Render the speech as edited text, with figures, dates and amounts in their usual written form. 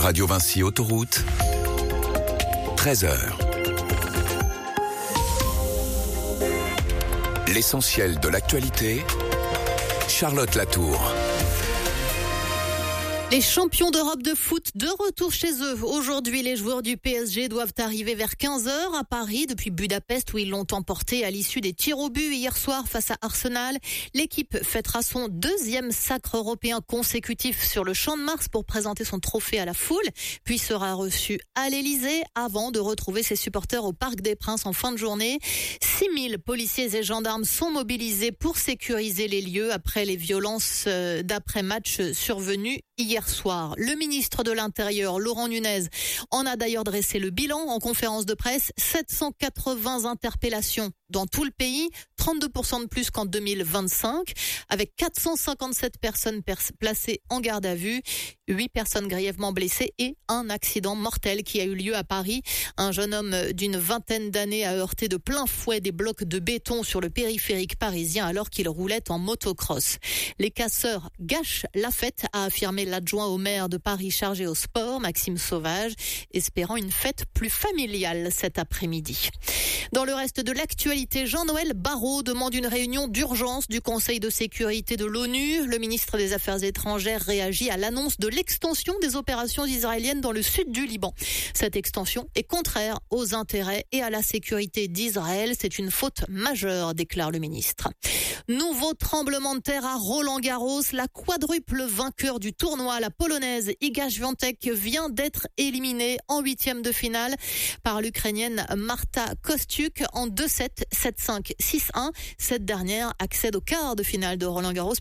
Radio Vinci Autoroute, 13h. L'essentiel de l'actualité, Charlotte Latour. Les champions d'Europe de foot de retour chez eux. Aujourd'hui, les joueurs du PSG doivent arriver vers 15h à Paris depuis Budapest où ils l'ont emporté à l'issue des tirs au but hier soir face à Arsenal. L'équipe fêtera son deuxième sacre européen consécutif sur le Champ de Mars pour présenter son trophée à la foule, puis sera reçu à l'Elysée avant de retrouver ses supporters au Parc des Princes en fin de journée. 6000 policiers et gendarmes sont mobilisés pour sécuriser les lieux après les violences d'après-match survenues hier soir. Le ministre de l'Intérieur, Laurent Nunez, en a d'ailleurs dressé le bilan en conférence de presse. 780 interpellations dans tout le pays, 32% de plus qu'en 2025, avec 457 personnes placées en garde à vue, 8 personnes grièvement blessées et un accident mortel qui a eu lieu à Paris. Un jeune homme d'une vingtaine d'années a heurté de plein fouet des blocs de béton sur le périphérique parisien alors qu'il roulait en motocross. Les casseurs gâchent la fête, a affirmé l'adjoint au maire de Paris chargé au sport, Maxime Sauvage, espérant une fête plus familiale cet après-midi. Dans le reste de l'actualité, Jean-Noël Barrot demande une réunion d'urgence du Conseil de sécurité de l'ONU. Le ministre des Affaires étrangères réagit à l'annonce de l'extension des opérations israéliennes dans le sud du Liban. Cette extension est contraire aux intérêts et à la sécurité d'Israël. C'est une faute majeure, déclare le ministre. Nouveau tremblement de terre à Roland-Garros. La quadruple vainqueur du tournoi, la Polonaise Iga Świątek, vient d'être éliminée en huitième de finale par l'Ukrainienne Marta Kostyuk en 2-7, 7-5, 6-1. Cette dernière accède au quart de finale de Roland-Garros